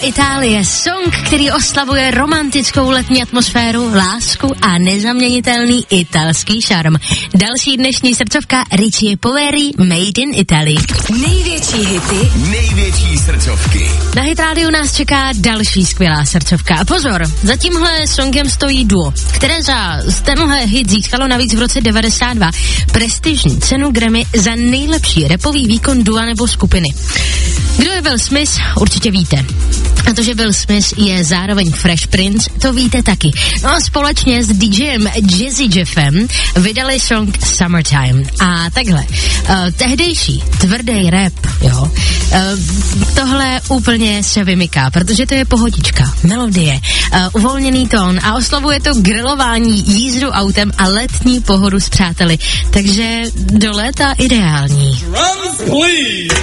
Itálie, song, který oslavuje romantickou letní atmosféru, lásku a nezaměnitelný italský šarm. Další dnešní srdcovka Richie Poveri, Made in Italy. Největší hity, největší srdcovky. Na Hit Radio nás čeká další skvělá srdcovka. A pozor, za tímhle songem stojí duo, které za tenhle hit získalo navíc v roce 92 prestižní cenu Grammy za nejlepší rapový výkon dua nebo skupiny. Kdo je Will Smith, určitě víte. A to, že Will Smith je zároveň Fresh Prince, to víte taky. No a společně s DJem Jazzy Jeffem vydali song Summertime. A takhle, tehdejší tvrdý rap, jo, tohle úplně se vymyká, protože to je pohodička, melodie, uvolněný tón a oslavuje to grilování, jízdu autem a letní pohodu s přáteli. Takže do léta ideální. Drums, please.